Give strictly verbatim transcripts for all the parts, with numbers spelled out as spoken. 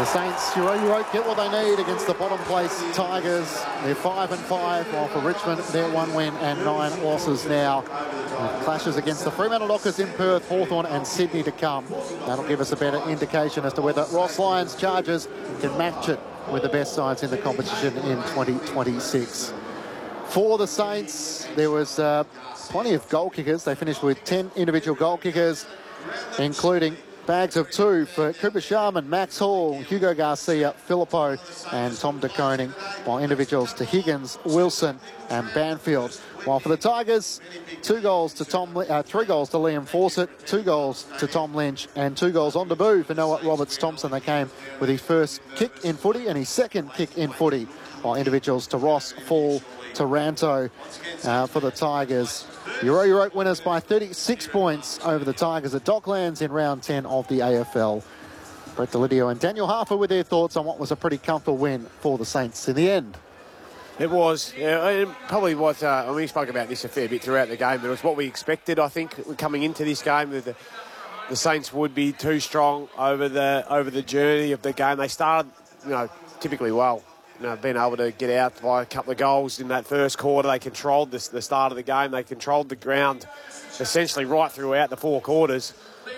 The Saints, you won't get what they need against the bottom place Tigers. They're five and five, while for Richmond, they're one win and nine losses now. With clashes against the Fremantle Dockers in Perth, Hawthorn and Sydney to come. That'll give us a better indication as to whether Ross Lyons Chargers can match it with the best sides in the competition in twenty twenty-six. For the Saints, there was uh, plenty of goal kickers. They finished with ten individual goal kickers, including bags of two for Cooper Sharman, Max Hall, Hugo Garcia, Filippo and Tom De Koning, while individuals to Higgins, Wilson and Banfield. While for the Tigers, two goals to Tom, uh, three goals to Liam Fawcett, two goals to Tom Lynch and two goals on debut for Noah Roberts-Thompson. They came with his first kick in footy and his second kick in footy, while individuals to Ross, Fall, Taranto uh, for the Tigers. Euro Europe winners by thirty-six points over the Tigers at Docklands in round ten of the A F L. Brett Delidio and Daniel Harper with their thoughts on what was a pretty comfortable win for the Saints in the end. It was, yeah, it probably was, uh, I mean, we spoke about this a fair bit throughout the game, but it was what we expected, I think, coming into this game. The, the Saints would be too strong over the over the journey of the game. They started, you know, typically well. You know, being able to get out by a couple of goals in that first quarter. They controlled this, the start of the game. They controlled the ground essentially right throughout the four quarters.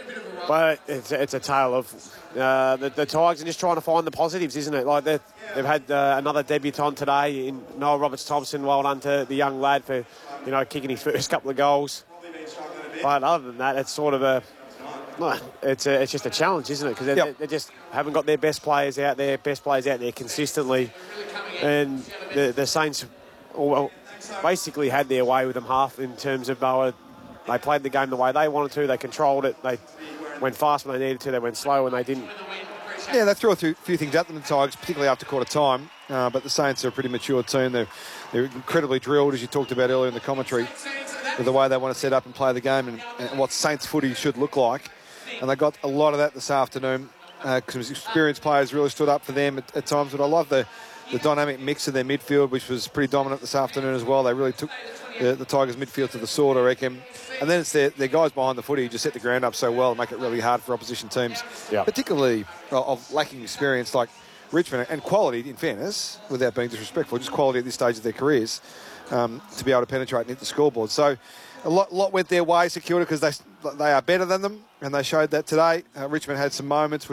But it's, it's a tale of uh, the, the Tigers are just trying to find the positives, isn't it? Like they've had uh, another debutant today in Noah Roberts-Thompson. Well done to the young lad for, you know, kicking his first couple of goals. But other than that, it's sort of a It's a, it's just a challenge, isn't it? Because they, yep. they just haven't got their best players out there, best players out there consistently. And the, the Saints well, basically had their way with them half in terms of uh, they played the game the way they wanted to. They controlled it. They went fast when they needed to. They went slow when they didn't. Yeah, they threw a few, few things at them, the Tigers, particularly after quarter time. Uh, but the Saints are a pretty mature team. They're, they're incredibly drilled, as you talked about earlier in the commentary, with the way they want to set up and play the game and, and what Saints footy should look like. And they got a lot of that this afternoon because uh, experienced players really stood up for them at, at times. But I love the, the dynamic mix of their midfield, which was pretty dominant this afternoon as well. They really took the, the Tigers' midfield to the sword, I reckon. And then it's their, their guys behind the footy who just set the ground up so well and make it really hard for opposition teams, yeah. particularly of, of lacking experience like Richmond, and quality, in fairness, without being disrespectful, just quality at this stage of their careers um, to be able to penetrate and hit the scoreboard. So a lot, lot went their way, Security, because they, they are better than them, and they showed that today. Uh, Richmond had some moments